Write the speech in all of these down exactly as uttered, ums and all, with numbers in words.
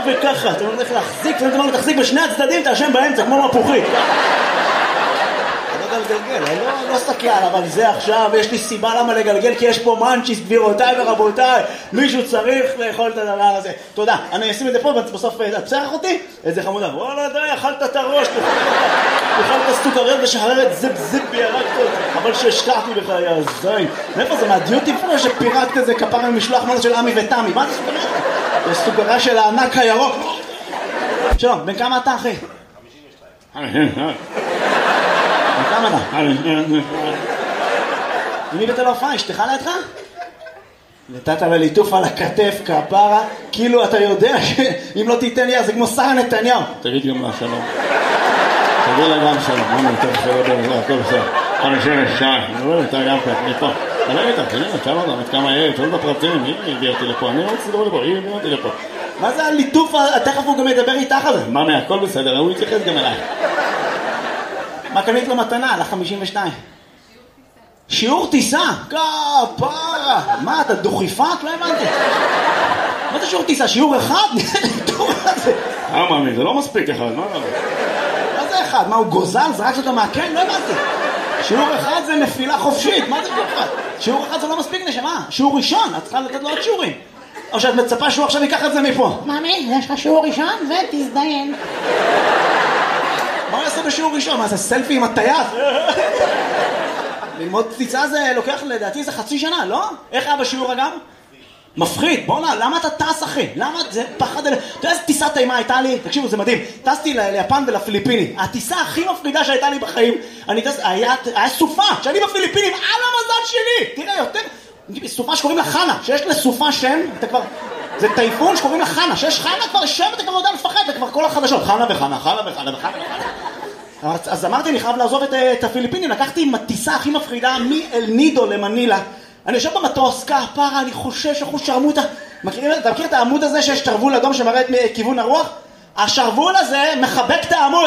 וככה, אתה הולך להחזיק, אתה אומר, תחזיק בשני הצדדים, תאשם באמצע, כמו מפוחית. אני לא לגלגל, אני לא סתכל, אבל זה עכשיו, יש לי סיבה למה לגלגל, כי יש פה מנצ'יס, גבירותיי ורבותיי, מישהו צריך לאכול את הדבר הזה. תודה, אני אשים את זה פה, בסוף תצרח אותי, איזה חמודה, וואלה די, אכלת את הראש, תאכל את הסוכריות ושחררת זיפ זיפ בירקת, אבל שהשקעתי בך, יא זין. מאיפה זה, מהדיוטי פרו שפירקת איזה כפרה ממשלוח מנה של עמי ותמי, מה זה סוכריה? זה סוכריה של הענק הירוק. שלום, בן כמה אתה אחי? חמישים ושתיים. כמה אתה? מי בית הלהופעה? אשתך לידך? נתת לה ליטוף על הכתף, כפרה, כאילו אתה יודע שאם לא תיתן לי, זה כמו שרה נתניהו. תגיד גם לה שלום. תגיד לה גם שלום. מה נתן שלום בזה, הכל בסדר. חמישים ושתיים. אני רואה אותה גם כאן, מפה. תלך איתה, תגיד לה, תשאל אותה, כמה יהיה, תשאל בפרטים, היא הביאה אותי לפה, אני לא רוצה לדבר לפה, היא הביאה אותי לפה. מה זה הליטוף? תכף הוא גם ידבר איתך על זה. מה, הכל בסדר, הוא יתייחס גם אליי. מה קנית לו מתנה על ה-חמישים ושתיים? שיעור טיסה? כפרה! מה, אתה דוכיפת? לא הבנתי. מה זה שיעור טיסה? שיעור אחד? אה, מאמי, זה לא מספיק אחד, מה? מה זה אחד? מה, הוא גוזל? זרק אותו מהקן? לא הבנתי. שיעור אחד זה נפילה חופשית, מה זה שיעור אחד? שיעור אחד זה לא מספיק נשמה. שיעור ראשון, את צריכה לתת לו עוד שיעורים. או שאת מצפה שהוא עכשיו ייקח את זה מפה. מאמי, יש לך שיעור ראשון ותזדיין. מה הוא יעשה בשיעור ראשון? מה זה סלפי עם הטייס? ללמוד טיסה זה לוקח לדעתי זה חצי שנה, לא? איך היה בשיעור אגב? מפחיד, בוא נע, למה אתה טס אחי? למה זה פחד אלה? אתה יודע איזה טיסת טעימה הייתה לי? תקשיבו, זה מדהים. טסתי ליפן ולפיליפינים. הטיסה הכי מפחידה שהייתה לי בחיים, אני טס, היה, היה סופה, שאני בפיליפינים, על המזל שלי! תראה, יותר, סופה שקוראים לה חנה, שיש לסופה שם, אתה כבר, זה טייפון שקוראים לה חנה, שיש חנה כבר שם, אתה כבר לא יודע לפחד, זה כבר כל החדשות, חנה וחנה, חנה וחנה וחנה וחנה. אז אמרתי, אני חייב לעזוב את, את הפיליפינים, לקחתי עם הטיסה הכי מפחידה מאל נידו למנילה. אני יושב במטוס, כפרה, אני חושש, אחוז שרמוטה. מכירים, אתה מכיר את העמוד הזה שיש שרוול אדום שמראה את כיוון הרוח? השרוול הזה מחבק את העמוד.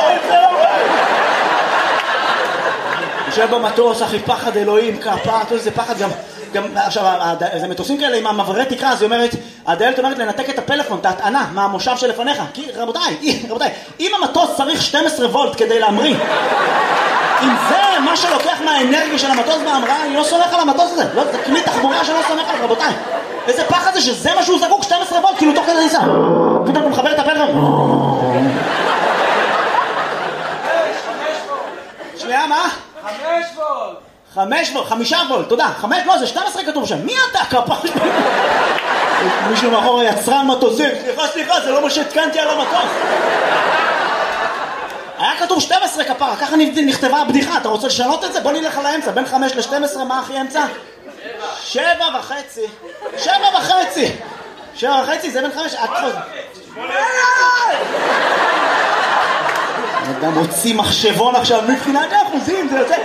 יושב במטוס, אחי, פחד אלוהים, כפרה, זה פחד גם... גם עכשיו, זה מטוסים כאלה עם המעברי תקרה, אז היא אומרת, הדיילת אומרת לנתק את הפלאפון, את ההטענה, מהמושב שלפניך. כי רבותיי, רבותיי, אם המטוס צריך שתים עשרה וולט כדי להמריא, אם זה מה שלוקח מהאנרגיה של המטוס בהמראה, אני לא סומך על המטוס הזה. לא, זה כלי תחבורה שלא סומך עליו, רבותיי. איזה פחד זה שזה מה שהוא זקוק, שתים עשרה וולט, כאילו תוך כדי ניסה. פתאום הוא מחבר את הפלאפון. שנייה, מה? חמש וולט. חמש וולט, חמישה וולט, תודה. חמש, לא, זה שתים עשרה כתוב שם. מי אתה, כפרה? מישהו מאחור יצרן מטוסים. סליחה, סליחה, זה לא מה שהתקנתי על המטוס. היה כתוב שתים עשרה כפרה, ככה נכתבה הבדיחה. אתה רוצה לשנות את זה? בוא נלך על האמצע. בין חמש ל-שתים עשרה, מה הכי אמצע? שבע וחצי. שבע וחצי. שבע וחצי, זה בין חמש... אדם הוציא מחשבון עכשיו, מבחינת האחוזים, זה יוצא...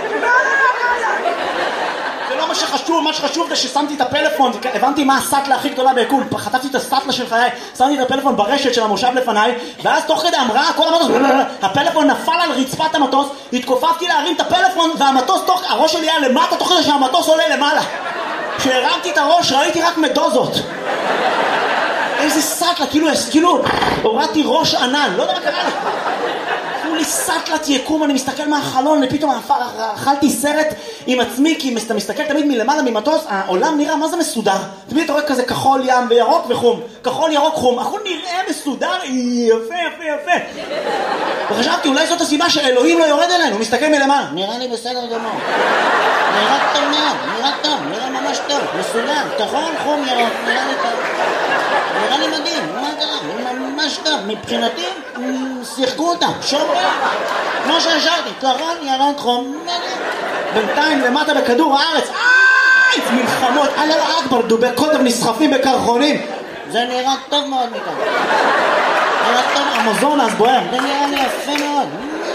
זה לא מה שחשוב, מה שחשוב זה ששמתי את הפלאפון, הבנתי מה הסטלה הכי גדולה ביקום, חטפתי את הסטלה של חיי, שמתי את הפלאפון ברשת של המושב לפניי, ואז תוך כדי המראה, כל המטוס, הפלאפון נפל על רצפת המטוס, התכופפתי להרים את הפלאפון, והמטוס, הראש שלי היה למטה, תוך כדי שהמטוס עולה למעלה. כשהרמתי את הראש, ראיתי רק מדוזות. איזה סטלה, כאילו, כאילו, הורדתי ראש ענן, לא יודע מה קרה לי. לי סטלת יקום, אני מסתכל מהחלון ופתאום אכלתי סרט עם עצמי, כי אתה מסתכל תמיד מלמעלה ממטוס, העולם נראה מה זה מסודר, תמיד אתה רואה כזה כחול ים וירוק וחום, כחול ירוק חום, הכל נראה מסודר, יפה יפה יפה. וחשבתי אולי זאת הסיבה שאלוהים לא יורד אלינו, הוא מסתכל מלמעלה, נראה לי בסדר גמור, נראה טוב מאוד, נראה טוב, נראה ממש טוב, מסודר, כחול חום ירוק, נראה לי טוב, נראה לי מדהים, מה קרה? ממש טוב, מבחינתי שיחקו אותה, שומרים, כמו שהשארתי, כחול ירוק חום, בינתיים למטה בכדור הארץ, איי, מלחמות, אללה אכבר, דובי קוטב נסחפים בקרחונים, זה נראה טוב מאוד מכאן, נראה טוב, אמזונס בוער, זה נראה לי יפה מאוד.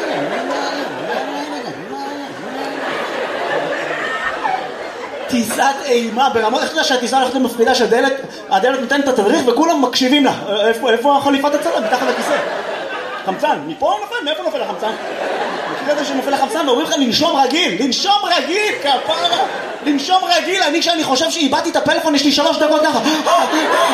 טיסת אימה ברמות, איך אתה יודע שהטיסה הולכת למפחידה שהדלת, הדלת נותנת את התדריך וכולם מקשיבים לה. איפה החליפת הצלם? מתחת לכיסא. חמצן, מפה נופל? מאיפה נופל החמצן? מכיר את זה שנופל החמצן ואומרים לך לנשום רגיל, לנשום רגיל, כפרה, לנשום רגיל. אני כשאני חושב שאיבדתי את הפלאפון יש לי שלוש דקות ככה.